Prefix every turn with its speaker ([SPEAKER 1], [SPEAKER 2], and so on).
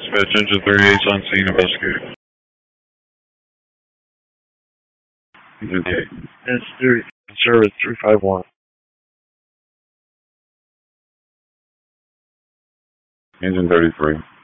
[SPEAKER 1] Dispatch engine 38 on scene, investigate. Engine 38.
[SPEAKER 2] That's 3, service 351.
[SPEAKER 1] Engine 33.